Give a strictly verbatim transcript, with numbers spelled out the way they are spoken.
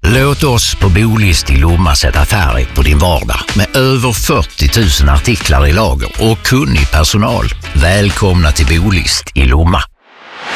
Låt oss på Bolist i Lomma sätta färg på din vardag med över fyrtio tusen artiklar i lager och kunnig personal. Välkomna till Bolist i Lomma.